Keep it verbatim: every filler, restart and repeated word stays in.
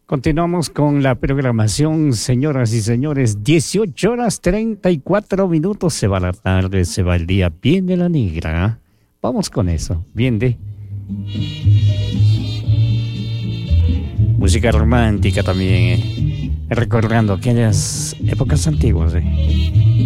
Continuamos con la programación, señoras y señores. dieciocho horas treinta y cuatro minutos. Se va la tarde, se va el día. Viene la negra. Vamos con eso. Bien de música romántica también, ¿eh? Recordando aquellas épocas antiguas, ¿eh?